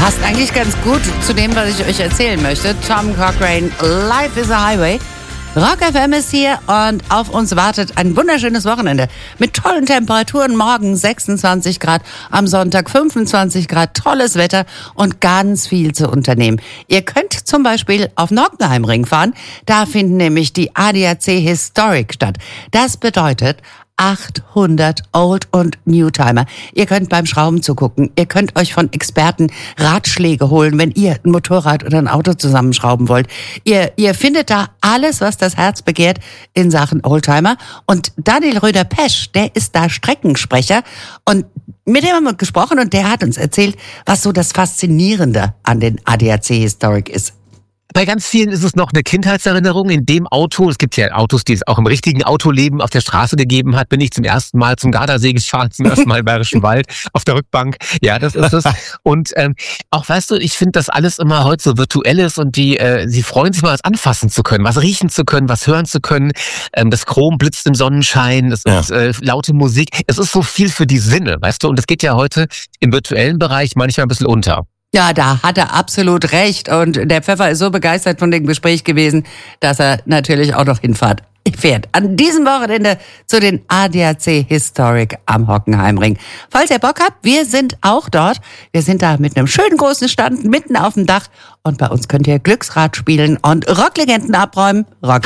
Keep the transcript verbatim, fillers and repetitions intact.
Passt eigentlich ganz gut zu dem, was ich euch erzählen möchte. Tom Cochrane, Life is a Highway. Rock F M ist hier und auf uns wartet ein wunderschönes Wochenende mit tollen Temperaturen. Morgen sechsundzwanzig Grad, am Sonntag fünfundzwanzig Grad, tolles Wetter und ganz viel zu unternehmen. Ihr könnt zum Beispiel auf den Hockenheimring fahren. Da finden nämlich die A D A C Historic statt. Das bedeutet achthundert Old- und Newtimer. Ihr könnt beim Schrauben zugucken. Ihr könnt euch von Experten Ratschläge holen, wenn ihr ein Motorrad oder ein Auto zusammenschrauben wollt. Ihr, ihr findet da alles, was das Herz begehrt in Sachen Oldtimer. Und Daniel Röder-Pesch, der ist da Streckensprecher. Und mit dem haben wir gesprochen und der hat uns erzählt, was so das Faszinierende an den A D A C Historic ist. Bei ganz vielen ist es noch eine Kindheitserinnerung. In dem Auto, es gibt ja Autos, die es auch im richtigen Autoleben auf der Straße gegeben hat, bin ich zum ersten Mal zum Gardasee gefahren, zum ersten Mal im Bayerischen Wald auf der Rückbank. Ja, das ist es. Und ähm, auch, weißt du, ich finde, dass alles immer heute so virtuell ist und die, äh, sie freuen sich mal, was anfassen zu können, was riechen zu können, was hören zu können. Ähm, das Chrom blitzt im Sonnenschein, es ja. ist äh, laute Musik. Es ist so viel für die Sinne, weißt du. Und es geht ja heute im virtuellen Bereich manchmal ein bisschen unter. Ja, da hat er absolut recht. Und der Pfeffer ist so begeistert von dem Gespräch gewesen, dass er natürlich auch noch hinfährt. fährt. An diesem Wochenende zu den A D A C Historic am Hockenheimring. Falls ihr Bock habt, wir sind auch dort. Wir sind da mit einem schönen großen Stand mitten auf dem Dach. Und bei uns könnt ihr Glücksrad spielen und Rocklegenden abräumen. Rock